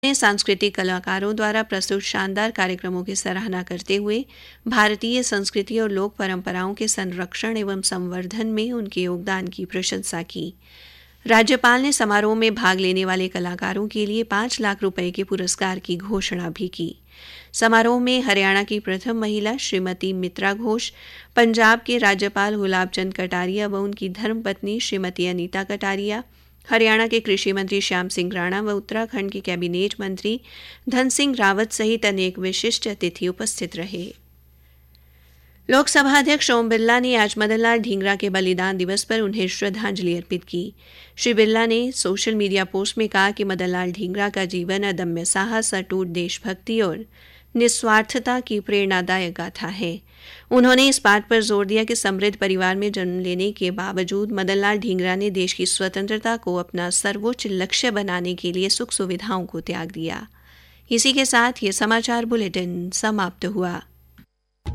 सांस्कृतिक कलाकारों द्वारा प्रस्तुत शानदार कार्यक्रमों की सराहना करते हुए भारतीय संस्कृति और लोक परंपराओं के संरक्षण एवं संवर्धन में उनके योगदान की प्रशंसा की। राज्यपाल ने समारोह में भाग लेने वाले कलाकारों के लिए 5 लाख रुपए के पुरस्कार की घोषणा भी की। समारोह में हरियाणा की प्रथम महिला श्रीमती मित्रा घोष, पंजाब के राज्यपाल गुलाब चंद कटारिया व उनकी धर्मपत्नी श्रीमती अनीता कटारिया, हरियाणा के कृषि मंत्री श्याम सिंह राणा व उत्तराखंड के कैबिनेट मंत्री धन सिंह रावत सहित अनेक विशिष्ट अतिथि उपस्थित रहे। लोकसभा अध्यक्ष ओम बिरला ने आज मदन लाल ढींगरा के बलिदान दिवस पर उन्हें श्रद्धांजलि अर्पित की। श्री बिरला ने सोशल मीडिया पोस्ट में कहा कि मदन लाल ढींगरा का जीवन अदम्य साहस, अटूट देशभक्ति और निस्वार्थता की प्रेरणादायक गाथा है। उन्होंने इस बात पर जोर दिया कि समृद्ध परिवार में जन्म लेने के बावजूद मदन लाल ढींगरा ने देश की स्वतंत्रता को अपना सर्वोच्च लक्ष्य बनाने के लिए सुख सुविधाओं को त्याग दिया। इसी के साथ ये समाचार बुलेटिन समाप्त हुआ।